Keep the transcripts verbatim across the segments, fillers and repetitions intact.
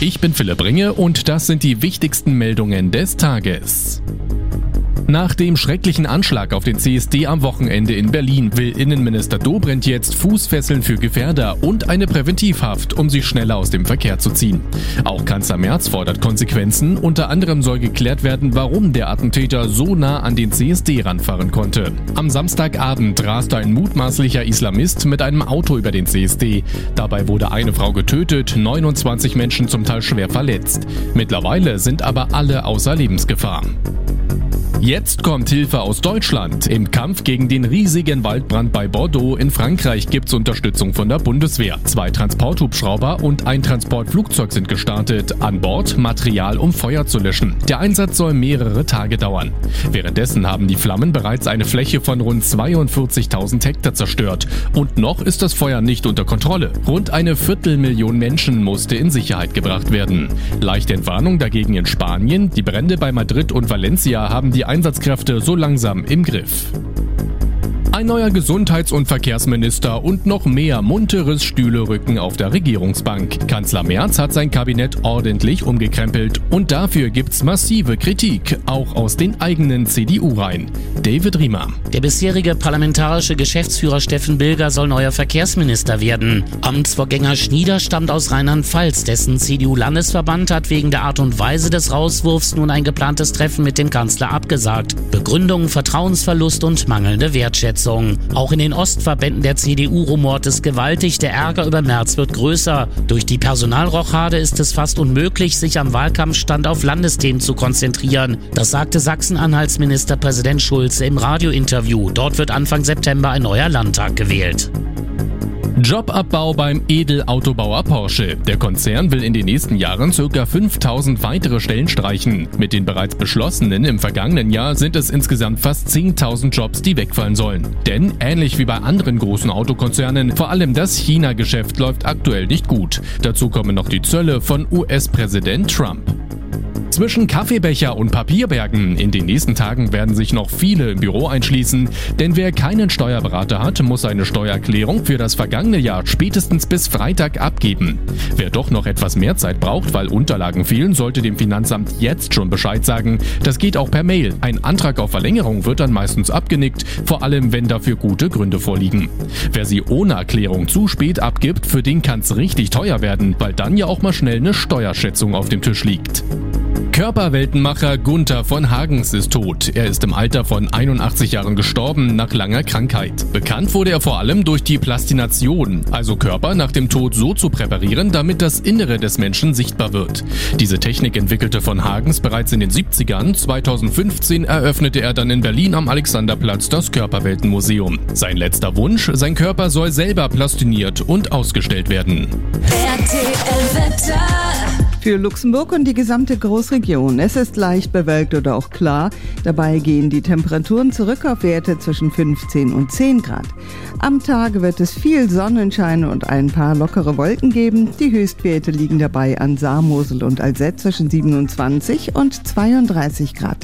Ich bin Philipp Ringe und das sind die wichtigsten Meldungen des Tages. Nach dem schrecklichen Anschlag auf den C S D am Wochenende in Berlin will Innenminister Dobrindt jetzt Fußfesseln für Gefährder und eine Präventivhaft, um sie schneller aus dem Verkehr zu ziehen. Auch Kanzler Merz fordert Konsequenzen. Unter anderem soll geklärt werden, warum der Attentäter so nah an den C S D ranfahren konnte. Am Samstagabend raste ein mutmaßlicher Islamist mit einem Auto über den C S D. Dabei wurde eine Frau getötet, neunundzwanzig Menschen zum Teil schwer verletzt. Mittlerweile sind aber alle außer Lebensgefahr. Jetzt kommt Hilfe aus Deutschland. Im Kampf gegen den riesigen Waldbrand bei Bordeaux in Frankreich gibt's Unterstützung von der Bundeswehr. Zwei Transporthubschrauber und ein Transportflugzeug sind gestartet. An Bord Material, um Feuer zu löschen. Der Einsatz soll mehrere Tage dauern. Währenddessen haben die Flammen bereits eine Fläche von rund zweiundvierzigtausend Hektar zerstört. Und noch ist das Feuer nicht unter Kontrolle. Rund eine Viertelmillion Menschen musste in Sicherheit gebracht werden. Leichte Entwarnung dagegen in Spanien. Die Brände bei Madrid und Valencia haben die Einsatzkräfte so langsam im Griff. Ein neuer Gesundheits- und Verkehrsminister und noch mehr munteres Stühlerücken auf der Regierungsbank. Kanzler Merz hat sein Kabinett ordentlich umgekrempelt und dafür gibt's massive Kritik, auch aus den eigenen C D U-Reihen. David Riemer. Der bisherige parlamentarische Geschäftsführer Steffen Bilger soll neuer Verkehrsminister werden. Amtsvorgänger Schnieder stammt aus Rheinland-Pfalz, dessen C D U-Landesverband hat wegen der Art und Weise des Rauswurfs nun ein geplantes Treffen mit dem Kanzler abgesagt. Begründung, Vertrauensverlust und mangelnde Wertschätzung. Auch in den Ostverbänden der C D U rumort es gewaltig, der Ärger über Merz wird größer. Durch die Personalrochade ist es fast unmöglich, sich am Wahlkampfstand auf Landesthemen zu konzentrieren. Das sagte Sachsen-Anhalts Ministerpräsident Schulze im Radiointerview. Dort wird Anfang September ein neuer Landtag gewählt. Jobabbau beim Edelautobauer Porsche. Der Konzern will in den nächsten Jahren ca. fünftausend weitere Stellen streichen. Mit den bereits beschlossenen im vergangenen Jahr sind es insgesamt fast zehntausend Jobs, die wegfallen sollen. Denn ähnlich wie bei anderen großen Autokonzernen, vor allem das China-Geschäft läuft aktuell nicht gut. Dazu kommen noch die Zölle von U S-Präsident Trump. Zwischen Kaffeebecher und Papierbergen. In den nächsten Tagen werden sich noch viele im Büro einschließen, denn wer keinen Steuerberater hat, muss seine Steuererklärung für das vergangene Jahr spätestens bis Freitag abgeben. Wer doch noch etwas mehr Zeit braucht, weil Unterlagen fehlen, sollte dem Finanzamt jetzt schon Bescheid sagen. Das geht auch per Mail. Ein Antrag auf Verlängerung wird dann meistens abgenickt, vor allem wenn dafür gute Gründe vorliegen. Wer sie ohne Erklärung zu spät abgibt, für den kann's richtig teuer werden, weil dann ja auch mal schnell eine Steuerschätzung auf dem Tisch liegt. Körperweltenmacher Gunther von Hagens ist tot. Er ist im Alter von einundachtzig Jahren gestorben nach langer Krankheit. Bekannt wurde er vor allem durch die Plastination, also Körper nach dem Tod so zu präparieren, damit das Innere des Menschen sichtbar wird. Diese Technik entwickelte von Hagens bereits in den siebzigern. zweitausendfünfzehn eröffnete er dann in Berlin am Alexanderplatz das Körperweltenmuseum. Sein letzter Wunsch, sein Körper soll selber plastiniert und ausgestellt werden. R T L Wetter. Für Luxemburg und die gesamte Großregion. Es ist leicht bewölkt oder auch klar. Dabei gehen die Temperaturen zurück auf Werte zwischen fünfzehn und zehn Grad. Am Tag wird es viel Sonnenschein und ein paar lockere Wolken geben. Die Höchstwerte liegen dabei an Saar, Mosel und Alzette zwischen siebenundzwanzig und zweiunddreißig Grad.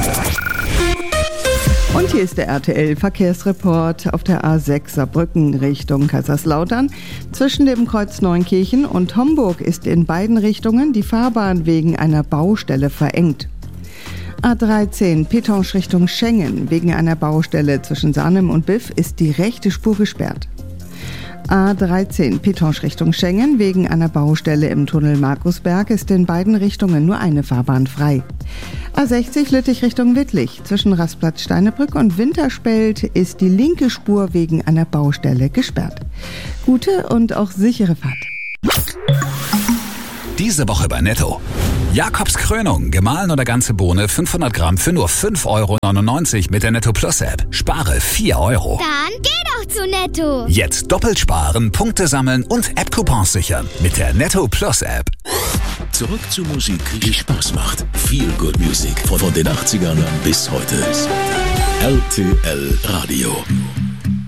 Und hier ist der R T L-Verkehrsreport auf der A sechs Saarbrücken Richtung Kaiserslautern. Zwischen dem Kreuz Neunkirchen und Homburg ist in beiden Richtungen die Fahrbahn wegen einer Baustelle verengt. A dreizehn Petange Richtung Schengen. Wegen einer Baustelle zwischen Sarnem und Biff ist die rechte Spur gesperrt. A dreizehn Petange Richtung Schengen. Wegen einer Baustelle im Tunnel Markusberg ist in beiden Richtungen nur eine Fahrbahn frei. A sechzig Lüttich Richtung Wittlich. Zwischen Rastplatz Steinebrück und Winterspelt ist die linke Spur wegen einer Baustelle gesperrt. Gute und auch sichere Fahrt. Diese Woche bei Netto. Jakobs Krönung, gemahlen oder ganze Bohne, fünfhundert Gramm für nur fünf Euro neunundneunzig mit der Netto Plus App. Spare vier Euro. Dann geh doch zu Netto. Jetzt doppelt sparen, Punkte sammeln und App-Coupons sichern mit der Netto Plus App. Zurück zu Musik, die Spaß macht. Feel Good Music von den achtzigern bis heute. R T L Radio.